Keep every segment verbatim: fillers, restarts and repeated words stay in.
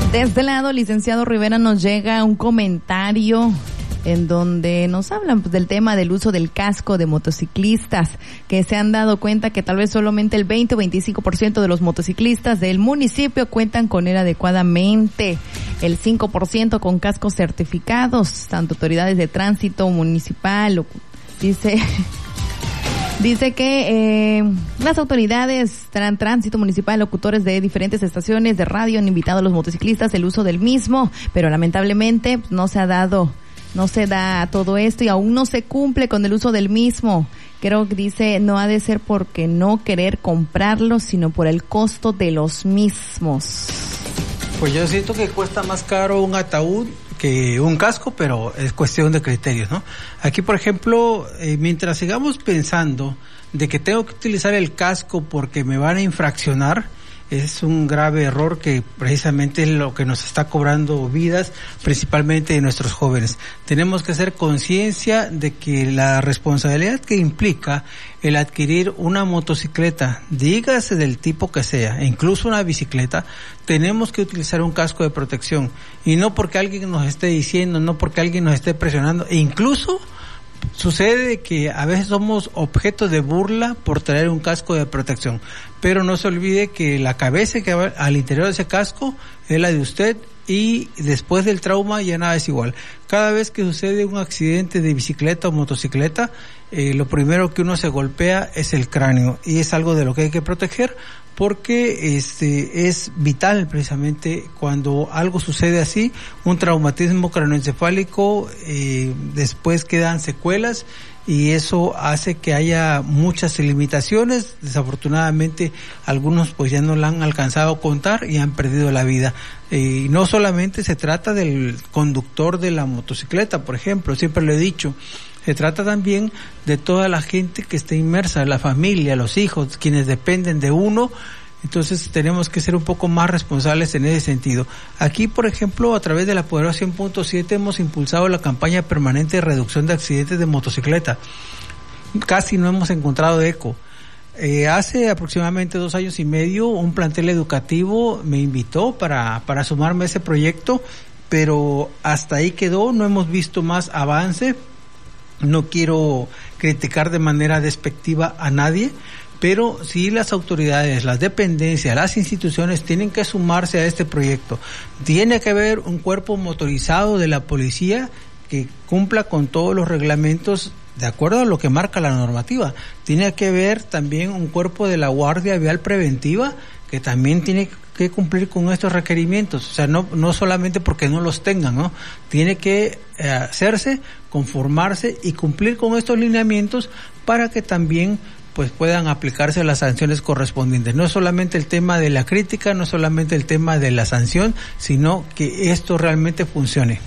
De este lado, licenciado Rivera, nos llega un comentario en donde nos hablan pues, del tema del uso del casco de motociclistas, que se han dado cuenta que tal vez solamente el veinte o veinticinco por ciento de los motociclistas del municipio cuentan con él adecuadamente, el cinco por ciento con cascos certificados, tanto autoridades de tránsito municipal, dice... Dice que eh, las autoridades tran, tránsito municipal, locutores de diferentes estaciones de radio han invitado a los motociclistas el uso del mismo, pero lamentablemente pues, no se ha dado, no se da todo esto y aún no se cumple con el uso del mismo. Creo que dice, no ha de ser porque no querer comprarlos, sino por el costo de los mismos. Pues yo siento que cuesta más caro un ataúd que un casco, pero es cuestión de criterios, ¿no? Aquí, por ejemplo, eh, mientras sigamos pensando de que tengo que utilizar el casco porque me van a infraccionar, es un grave error que precisamente es lo que nos está cobrando vidas, principalmente de nuestros jóvenes. Tenemos que hacer conciencia de que la responsabilidad que implica el adquirir una motocicleta, dígase del tipo que sea, incluso una bicicleta, tenemos que utilizar un casco de protección. Y no porque alguien nos esté diciendo, no porque alguien nos esté presionando, e incluso sucede que a veces somos objeto de burla por traer un casco de protección, pero no se olvide que la cabeza que va al interior de ese casco es la de usted y después del trauma ya nada es igual. Cada vez que sucede un accidente de bicicleta o motocicleta, eh, lo primero que uno se golpea es el cráneo y es algo de lo que hay que proteger porque este es vital precisamente cuando algo sucede así, un traumatismo craneoencefálico, eh, después quedan secuelas y eso hace que haya muchas limitaciones. Desafortunadamente algunos pues ya no la han alcanzado a contar y han perdido la vida. Y eh, no solamente se trata del conductor de la motocicleta, por ejemplo, siempre lo he dicho, se trata también de toda la gente que está inmersa, la familia, los hijos, quienes dependen de uno. Entonces tenemos que ser un poco más responsables en ese sentido. Aquí, por ejemplo, a través de la Poderosa cien punto siete hemos impulsado la campaña permanente de reducción de accidentes de motocicleta. Casi no hemos encontrado eco. Eh, hace aproximadamente dos años y medio un plantel educativo me invitó para, para sumarme a ese proyecto, pero hasta ahí quedó, no hemos visto más avance. No quiero criticar de manera despectiva a nadie, pero sí las autoridades, las dependencias, las instituciones tienen que sumarse a este proyecto. Tiene que haber un cuerpo motorizado de la policía que cumpla con todos los reglamentos de acuerdo a lo que marca la normativa. Tiene que haber también un cuerpo de la Guardia Vial Preventiva que también tiene que cumplir con estos requerimientos, o sea, no no solamente porque no los tengan, ¿no? Tiene que eh, hacerse, conformarse y cumplir con estos lineamientos para que también pues puedan aplicarse las sanciones correspondientes. No es solamente el tema de la crítica, no es solamente el tema de la sanción, sino que esto realmente funcione.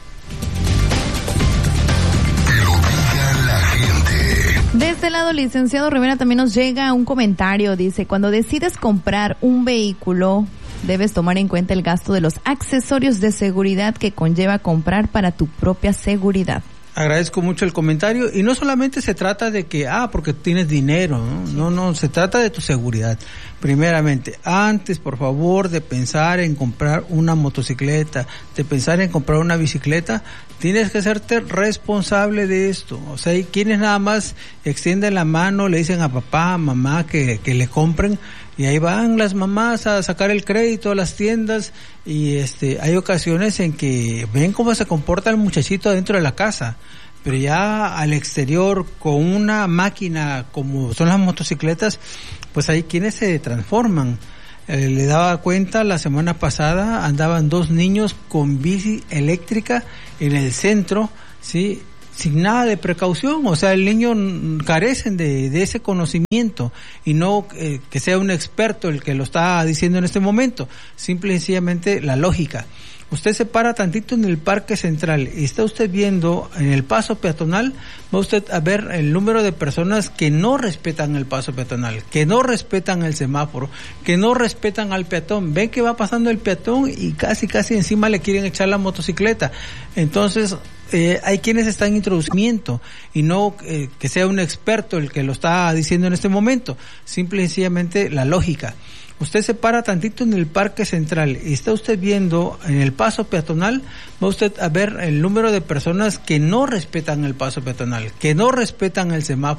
De este lado, licenciado Rivera, también nos llega un comentario, dice, cuando decides comprar un vehículo, debes tomar en cuenta el gasto de los accesorios de seguridad que conlleva comprar para tu propia seguridad. Agradezco mucho el comentario y no solamente se trata de que, ah, porque tienes dinero, ¿no? No, no, se trata de tu seguridad. Primeramente, antes, por favor, de pensar en comprar una motocicleta, de pensar en comprar una bicicleta, tienes que hacerte responsable de esto. O sea, hay quienes nada más extienden la mano, le dicen a papá, a mamá que, que le compren, y ahí van las mamás a sacar el crédito a las tiendas y este hay ocasiones en que ven cómo se comporta el muchachito dentro de la casa, pero ya al exterior con una máquina como son las motocicletas, pues hay quienes se transforman. Eh, le daba cuenta, la semana pasada andaban dos niños con bici eléctrica en el centro, ¿sí?, sin nada de precaución. O sea, el niño carecen de, de ese conocimiento y no eh, que sea un experto el que lo está diciendo en este momento, simple y sencillamente la lógica. Usted se para tantito en el Parque Central y está usted viendo en el paso peatonal, va usted a ver el número de personas que no respetan el paso peatonal, que no respetan el semáforo, que no respetan al peatón. Ven que va pasando el peatón y casi casi encima le quieren echar la motocicleta. Entonces, eh, hay quienes están introduciendo y no eh, que sea un experto el que lo está diciendo en este momento, simple y sencillamente la lógica. Usted se para tantito en el Parque Central y está usted viendo en el paso peatonal, va usted a ver el número de personas que no respetan el paso peatonal, que no respetan el semáforo,